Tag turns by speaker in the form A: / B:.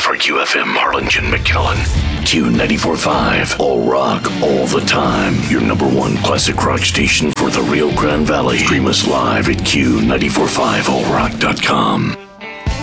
A: for QFM Harlingen McKellen. Q94.5, all rock, all the time. Your number one classic rock station for the Rio Grande Valley. Stream us live at Q945allrock.com.